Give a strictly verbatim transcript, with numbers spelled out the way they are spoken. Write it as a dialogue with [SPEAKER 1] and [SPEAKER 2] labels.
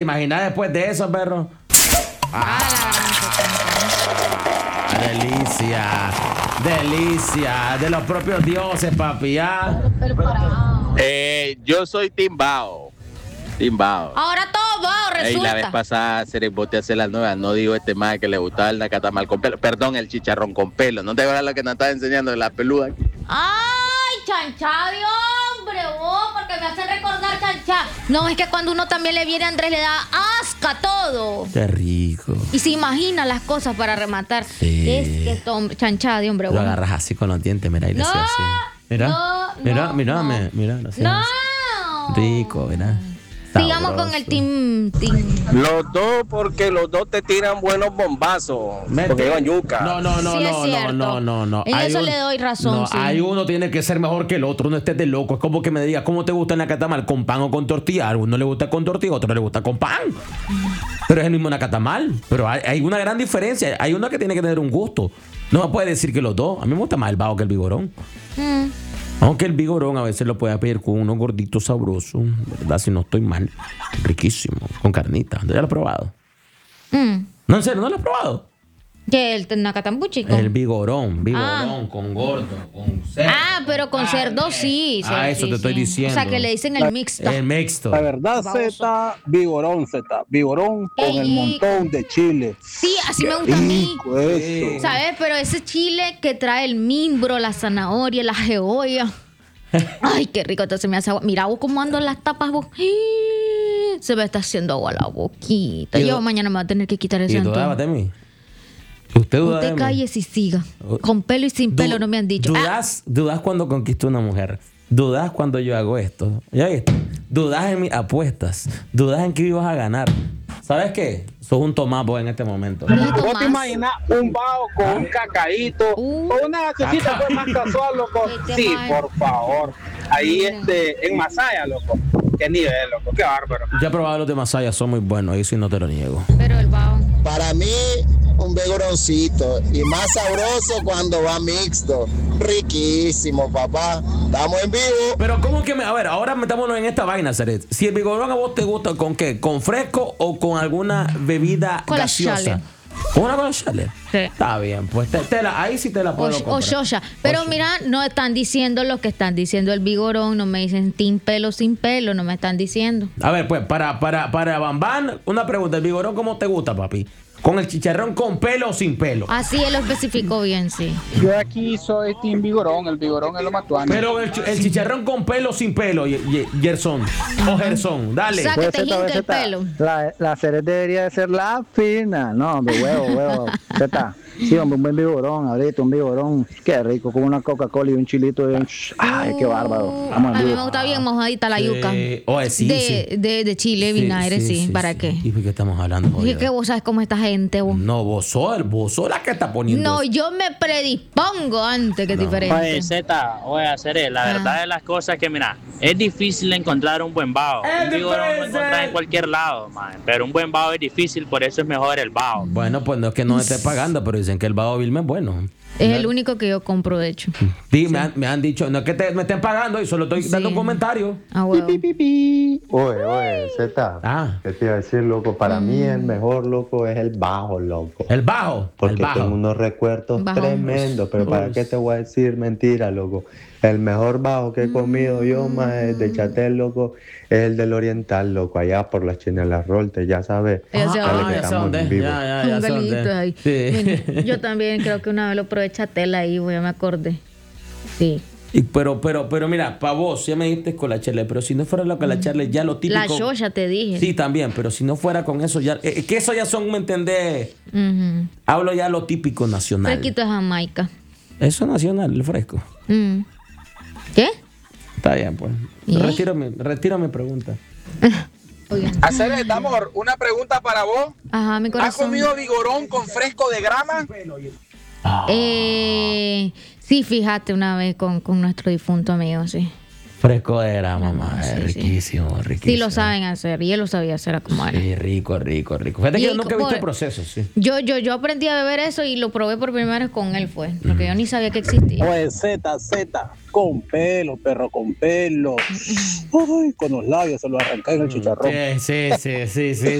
[SPEAKER 1] imaginas después de eso, perro? ¡Ah! Delicia, delicia, de los propios dioses, papi, ¿ah?
[SPEAKER 2] Eh, yo soy Timbao. Timbao.
[SPEAKER 3] Ahora todo va,
[SPEAKER 2] Ey,
[SPEAKER 3] resulta.
[SPEAKER 2] la vez pasada se les boté a hacer las nuevas. No digo este más que le gustaba el nacatamal con pelo. Perdón, el chicharrón con pelo. ¿No te acuerdas lo que nos estaba enseñando de la peluda?
[SPEAKER 3] ¡Ay, chancha de hombre, vos! Porque me hace recordar chancha. No, es que cuando uno también le viene a Andrés le da asca todo.
[SPEAKER 1] Qué rico.
[SPEAKER 3] Y se imagina las cosas para rematar.
[SPEAKER 1] Sí.
[SPEAKER 3] Es que esto, hombre, chancha de hombre,
[SPEAKER 1] Lo
[SPEAKER 3] vos.
[SPEAKER 1] agarras así con los dientes, mira, y le
[SPEAKER 3] No,
[SPEAKER 1] haces así. Mira,
[SPEAKER 3] no,
[SPEAKER 1] mira,
[SPEAKER 3] no,
[SPEAKER 1] mira,
[SPEAKER 3] no.
[SPEAKER 1] mira, mira, lo haces
[SPEAKER 3] ¡No!
[SPEAKER 1] así. Rico, mira.
[SPEAKER 3] Sigamos con el team, team.
[SPEAKER 4] Los dos, porque los dos te tiran buenos bombazos.
[SPEAKER 1] Mete-
[SPEAKER 4] Porque llevan yuca.
[SPEAKER 1] No, no, no,
[SPEAKER 3] Sí, es
[SPEAKER 1] no, no,
[SPEAKER 3] cierto.
[SPEAKER 1] no, no, no.
[SPEAKER 3] En
[SPEAKER 1] Hay
[SPEAKER 3] eso
[SPEAKER 1] un-
[SPEAKER 3] le doy razón,
[SPEAKER 1] No,
[SPEAKER 3] sí.
[SPEAKER 1] hay uno tiene que ser mejor que el otro. No estés de loco. Es como que me digas, ¿cómo te gusta el nacatamal? ¿Con pan o con tortilla? A uno le gusta con tortilla, a otro le gusta con pan. Pero es el mismo nacatamal. Pero hay, hay una gran diferencia. Hay uno que tiene que tener un gusto. No me puede decir que los dos. A mí me gusta más el bajo que el vigorón.
[SPEAKER 3] Mm.
[SPEAKER 1] Aunque el vigorón a veces lo puede pedir con unos gorditos sabrosos, ¿verdad? Si no estoy mal. Riquísimo. Con carnita. ¿Ya lo has probado?
[SPEAKER 3] Mm.
[SPEAKER 1] No, en serio, ¿no lo has probado?
[SPEAKER 3] ¿Qué? ¿El nacatambuchi?
[SPEAKER 1] El vigorón, vigorón,
[SPEAKER 3] Ah.
[SPEAKER 1] con gordo, con cerdo.
[SPEAKER 3] Ah, pero con cerdo sí.
[SPEAKER 1] Ah,
[SPEAKER 3] sí,
[SPEAKER 1] eso
[SPEAKER 3] sí,
[SPEAKER 1] te estoy
[SPEAKER 3] sí.
[SPEAKER 1] diciendo.
[SPEAKER 3] O sea, que le dicen el mixto.
[SPEAKER 1] El mixto.
[SPEAKER 5] La verdad, Z, vigorón, Z. Vigorón con
[SPEAKER 3] Ey,
[SPEAKER 5] el montón de chile.
[SPEAKER 3] Sí, así me gusta a mí.
[SPEAKER 5] Rico eso.
[SPEAKER 3] ¿Sabes? Pero ese chile que trae el mimbro, la zanahoria, la cebolla. Ay, qué rico. Entonces me hace agua. Mira vos cómo ando en las tapas vos. Se me está haciendo agua la boquita.
[SPEAKER 1] Y
[SPEAKER 3] Yo
[SPEAKER 1] du-
[SPEAKER 3] mañana me voy a tener que quitar ese
[SPEAKER 1] ¿Y
[SPEAKER 3] antojo.
[SPEAKER 1] dudabas de mí? ¿Usted duda de
[SPEAKER 3] Usted
[SPEAKER 1] mí?
[SPEAKER 3] cállese y siga. Con pelo y sin
[SPEAKER 1] Du-
[SPEAKER 3] pelo no me han dicho. Ah,
[SPEAKER 1] ¿Dudas, dudas cuando conquisto una mujer? ¿Dudas cuando yo hago esto? ¿Ya viste? ¿Dudas en mis apuestas? ¿Dudas en que ibas a ganar? ¿Sabes qué? Sos un tomapo en este momento.
[SPEAKER 3] ¿Qué
[SPEAKER 5] ¿Vos
[SPEAKER 3] tomás?
[SPEAKER 5] te imaginas un bajo con un cacaíto?
[SPEAKER 3] Uh.
[SPEAKER 5] Con una gaseosita pues más casual, loco.
[SPEAKER 3] Este
[SPEAKER 5] Sí,
[SPEAKER 3] man.
[SPEAKER 5] por favor. Ahí
[SPEAKER 3] Mira.
[SPEAKER 5] este, en Masaya, loco. Qué nivel, loco. Qué bárbaro.
[SPEAKER 1] Ya he probado los de Masaya, son muy buenos. Ahí sí no te lo niego.
[SPEAKER 3] Pero el bajo.
[SPEAKER 6] Para mí, un vigoroncito. Y más sabroso cuando va mixto. Riquísimo, papá. Estamos en vivo.
[SPEAKER 1] Pero ¿cómo que me...? A ver, ahora metámonos en esta vaina, Seret. Si el vigorón a vos te gusta, ¿con qué? ¿Con fresco o con alguna bebida
[SPEAKER 3] Con la
[SPEAKER 1] gaseosa?
[SPEAKER 3] chale.
[SPEAKER 1] ¿Con una con la chale?
[SPEAKER 3] Sí.
[SPEAKER 1] Está bien, pues te, te la- ahí sí te la
[SPEAKER 3] O,
[SPEAKER 1] puedo
[SPEAKER 3] o
[SPEAKER 1] comprar.
[SPEAKER 3] Shosha. Pero
[SPEAKER 1] O
[SPEAKER 3] mira, no están diciendo lo que están diciendo el vigorón. No me dicen team pelo sin pelo. No me están diciendo.
[SPEAKER 1] A ver, pues, para, para, para Bambán, una pregunta. ¿El vigorón cómo te gusta, papi? ¿Con el chicharrón con pelo o sin pelo?
[SPEAKER 3] Así él lo especificó bien, sí.
[SPEAKER 5] Yo aquí soy Team Vigorón. El Vigorón es lo más tuano.
[SPEAKER 1] Pero el, chi- el chicharrón con pelo o sin pelo, Ye- Ye- Gerson. O Gerson, dale.
[SPEAKER 3] O sea, que te hinca el pelo.
[SPEAKER 7] La, la Ceres debería de ser la fina. No, hombre, huevo, huevo. Z. Sí, hombre, un buen vigorón, ahorita un vigorón. Qué rico, con una Coca-Cola y un chilito. Y un... Ay, qué bárbaro. Vamos
[SPEAKER 3] A
[SPEAKER 7] en
[SPEAKER 3] mí
[SPEAKER 7] vivo.
[SPEAKER 3] me gusta bien mojadita la yuca.
[SPEAKER 1] Sí. Oye, sí,
[SPEAKER 3] de,
[SPEAKER 1] sí.
[SPEAKER 3] De, de chile, vinagre, sí. ¿Para qué?
[SPEAKER 1] ¿Y por qué estamos hablando?
[SPEAKER 3] Y
[SPEAKER 1] jodido?
[SPEAKER 3] que vos sabes cómo esta gente, vos.
[SPEAKER 1] No, vos sos, vos sos la que está poniendo
[SPEAKER 3] No,
[SPEAKER 1] eso.
[SPEAKER 3] yo me predispongo antes, que es diferente.
[SPEAKER 8] Oye, Z, oye, hacer la
[SPEAKER 3] Ah.
[SPEAKER 8] verdad de las cosas que, mira, es difícil encontrar un buen bajo.
[SPEAKER 1] Es
[SPEAKER 8] Un vigorón lo
[SPEAKER 1] difícil.
[SPEAKER 8] encuentras en cualquier lado, man. Pero un buen bajo es difícil, por eso es mejor el bajo.
[SPEAKER 1] Bueno, pues no es que no esté pagando, pero dicen que el bajo Vilma es bueno.
[SPEAKER 3] Es el único que yo compro, de hecho.
[SPEAKER 1] Sí, me, han, me han dicho, no es que te- me estén pagando y solo estoy
[SPEAKER 3] Sí.
[SPEAKER 1] dando un comentario.
[SPEAKER 3] Ah, huevo.
[SPEAKER 9] Oye, oye, Z.
[SPEAKER 1] Ah.
[SPEAKER 9] ¿Qué te iba a decir, loco? Para mí el mejor, loco, es el bajo, loco.
[SPEAKER 1] El bajo.
[SPEAKER 9] Porque
[SPEAKER 1] el bajo.
[SPEAKER 9] tengo unos recuerdos
[SPEAKER 3] Bajo.
[SPEAKER 9] tremendos, pero ¿para qué te voy a decir mentira, loco? El mejor bajo que he comido yo, más de Chatel, loco, es el del Oriental, loco, allá por las Chinelas Rolte, ya sabes.
[SPEAKER 3] Ya sé
[SPEAKER 9] Dale,
[SPEAKER 3] dónde.
[SPEAKER 9] que
[SPEAKER 1] ya sé
[SPEAKER 9] estamos
[SPEAKER 1] dónde.
[SPEAKER 9] en vivo.
[SPEAKER 1] Ya, ya, ya
[SPEAKER 3] Un
[SPEAKER 1] sé dónde.
[SPEAKER 3] galito ahí.
[SPEAKER 1] Sí.
[SPEAKER 3] Bueno, yo también creo que una vez lo probé chatela ahí, güey, ya me acordé. Sí.
[SPEAKER 1] Y pero, pero, pero mira, para vos, ya me dijiste con la chile, pero si no fuera lo con la chile, ya lo típico.
[SPEAKER 3] La Shosha, te dije.
[SPEAKER 1] Sí, también, pero si no fuera con eso, ya. eh, que eso ya son, ¿me entendés?
[SPEAKER 3] Ujú.
[SPEAKER 1] Hablo ya lo típico nacional.
[SPEAKER 3] Fresquito de Jamaica.
[SPEAKER 1] Eso es nacional, el fresco.
[SPEAKER 3] Mm. ¿Qué?
[SPEAKER 1] Está bien, pues.
[SPEAKER 3] ¿Y?
[SPEAKER 1] Retiro mi, retiro mi pregunta.
[SPEAKER 3] Oigan.
[SPEAKER 4] Hacer amor, una pregunta para vos.
[SPEAKER 3] Ajá, mi
[SPEAKER 4] ¿Has
[SPEAKER 3] corazón.
[SPEAKER 4] comido vigorón con fresco de grama?
[SPEAKER 3] Eh, sí, fíjate una vez con, con nuestro difunto amigo, sí.
[SPEAKER 1] Fresco era, mamá.
[SPEAKER 3] sí,
[SPEAKER 1] es
[SPEAKER 3] sí.
[SPEAKER 1] riquísimo, riquísimo.
[SPEAKER 3] Sí lo saben hacer y él lo sabía hacer a como era.
[SPEAKER 1] Sí, rico, rico, rico. Fíjate
[SPEAKER 3] Y
[SPEAKER 1] que yo
[SPEAKER 3] el-
[SPEAKER 1] nunca he visto
[SPEAKER 3] por-
[SPEAKER 1] el proceso, sí.
[SPEAKER 3] Yo, yo, yo aprendí a beber eso y lo probé por primera vez con él fue, porque yo ni sabía que existía.
[SPEAKER 5] Oye, Z, Z. Con pelo, perro, con pelo. Ay, con los labios se lo arranca en el chicharrón.
[SPEAKER 1] Sí, sí, sí, sí, sí.